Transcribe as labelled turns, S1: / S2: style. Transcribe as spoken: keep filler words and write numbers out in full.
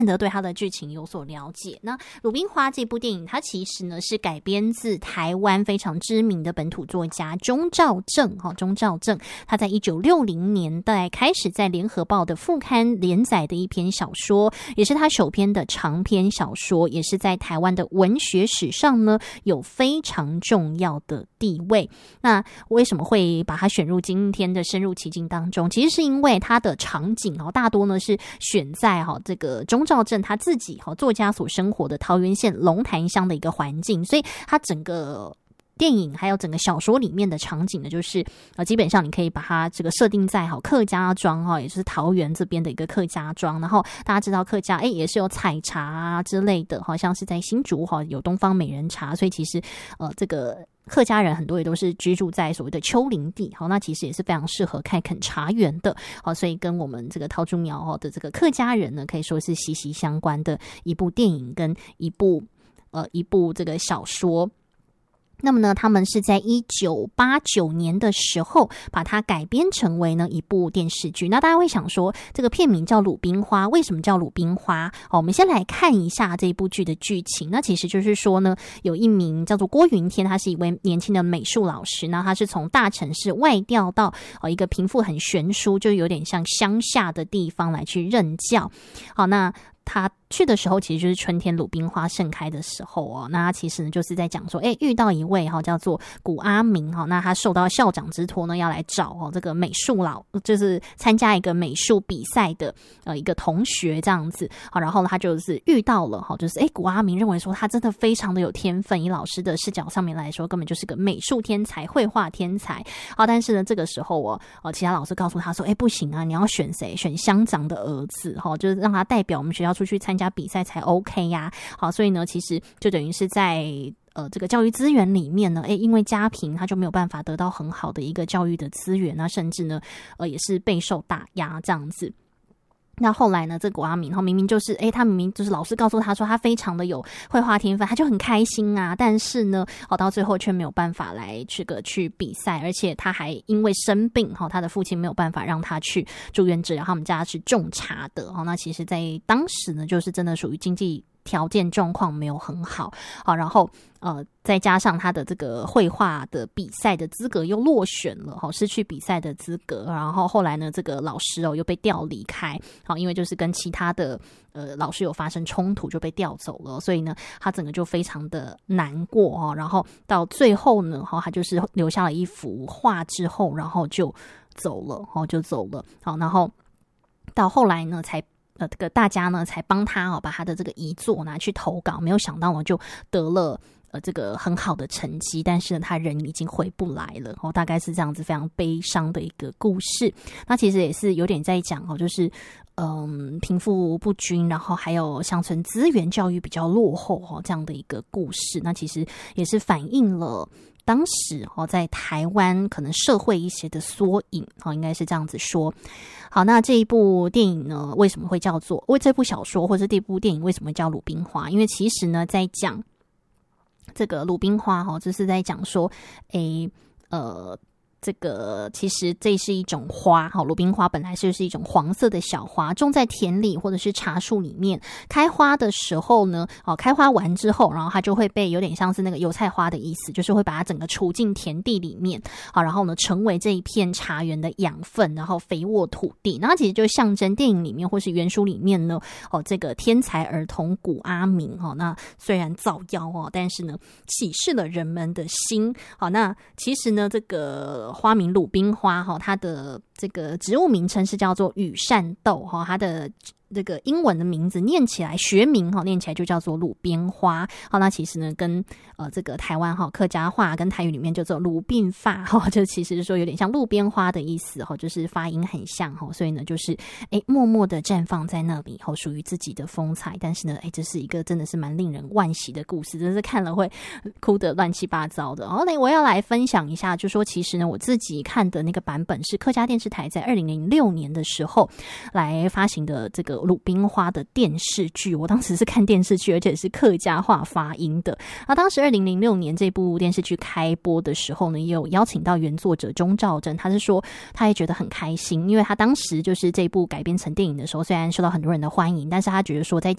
S1: 得对它的剧情有所了解。那《鲁冰花》这部电影，它其实呢是改编自台湾非常知名的本土作家钟肇政哈，钟肇政他在一九六零年代开始在联合报的副刊连载的一篇小说，也是他首篇的长篇小说，也是在台湾的文学史上呢有非常重要的地位。那为什么会把它选入今天的深入其境当中？其实是因为它的场景哦，大多呢是选在哈这个钟肇政他自己哈作家所生活的桃园县龙潭乡的一个环境，所以它整个电影还有整个小说里面的场景呢，就是呃基本上你可以把它这个设定在好客家庄哈，也就是桃园这边的一个客家庄。然后大家知道客家哎也是有采茶啊之类的，好像是在新竹哈有东方美人茶，所以其实呃这个客家人很多也都是居住在所谓的丘陵地，好，那其实也是非常适合开垦茶园的，好，所以跟我们这个桃竹苗的这个客家人呢，可以说是息息相关的一部电影跟一部呃一部这个小说。那么呢，他们是在一九八九年的时候把它改编成为呢一部电视剧。那大家会想说，这个片名叫《鲁冰花》，为什么叫鲁冰花？好，我们先来看一下这一部剧的剧情。那其实就是说呢，有一名叫做郭云天，他是一位年轻的美术老师，那他是从大城市外调到一个贫富很悬殊，就有点像乡下的地方来去任教。好，那他去的时候其实就是春天鲁冰花盛开的时候哦，那他其实呢就是在讲说，哎，遇到一位哈、哦、叫做古阿明哈、哦，那他受到校长之托呢，要来找哦这个美术老，就是参加一个美术比赛的呃一个同学这样子，好，然后他就是遇到了哈、哦，就是哎古阿明认为说他真的非常的有天分，以老师的视角上面来说，根本就是个美术天才、绘画天才，好，但是呢这个时候哦，哦其他老师告诉他说，哎不行啊，你要选谁？选乡长的儿子哈、哦，就是让他代表我们学校出去参加比赛才 OK 呀、啊，好，所以呢，其实就等于是在呃这个教育资源里面呢，诶，因为家贫，他就没有办法得到很好的一个教育的资源，那甚至呢，呃也是备受打压这样子。那后来呢，这个古阿明，他明明就是，诶，他明明就是老师告诉他说他非常的有绘画天分，他就很开心啊。但是呢，好到最后却没有办法来这个去比赛，而且他还因为生病，哈，他的父亲没有办法让他去住院治疗。他们家是种茶的，哈，那其实在当时呢，就是真的属于经济条件状况没有很好，好，然后呃，再加上他的这个绘画的比赛的资格又落选了，好，失去比赛的资格，然后后来呢，这个老师哦又被调离开，好，因为就是跟其他的呃老师有发生冲突，就被调走了，所以呢，他整个就非常的难过哦，然后到最后呢，哈，他就是留下了一幅画之后，然后就走了，哦，就走了，好，然后到后来呢，才。呃，这个大家呢才帮他哦，把他的这个遗作拿去投稿，没有想到呢就得了呃这个很好的成绩，但是呢他人已经回不来了哦，大概是这样子非常悲伤的一个故事。那其实也是有点在讲哦，就是嗯贫富不均，然后还有乡村资源教育比较落后哦这样的一个故事。那其实也是反映了。当时哦，在台湾可能社会一些的缩影哦，应该是这样子说。好，那这一部电影呢，为什么会叫做？为这部小说或者这部电影为什么叫《鲁冰花》？因为其实呢，在讲这个鲁冰花哈，这是在讲说，诶，呃。这个其实这是一种花，好，鲁冰花本来就是一种黄色的小花，种在田里或者是茶树里面。开花的时候呢，哦，开花完之后，然后它就会被有点像是那个油菜花的意思，就是会把它整个除进田地里面，好，然后呢，成为这一片茶园的养分，然后肥沃土地。那其实就象征电影里面或是原书里面呢，哦，这个天才儿童古阿明，哦，那虽然造谣哦，但是呢，启示了人们的心。好，那其实呢，这个。花名鲁冰花，它的这个植物名称是叫做羽扇豆，它的这个英文的名字念起来学名念起来就叫做鲁冰花。好，那其实呢跟呃这个台湾客家话跟台语里面就叫鲁鬓发，就其实是说有点像路边花的意思，就是发音很像，所以呢就是哎默默的绽放在那里，属于自己的风采。但是呢哎这是一个真的是蛮令人惋惜的故事，真是看了会哭得乱七八糟的。好，那我要来分享一下，就说其实呢我自己看的那个版本是客家电视台在二零零六年的时候来发行的这个鲁冰花的电视剧，我当时是看电视剧，而且是客家话发音的。那当时二零零六年这部电视剧开播的时候呢，也有邀请到原作者钟肇政，他是说他也觉得很开心，因为他当时就是这部改编成电影的时候，虽然受到很多人的欢迎，但是他觉得说在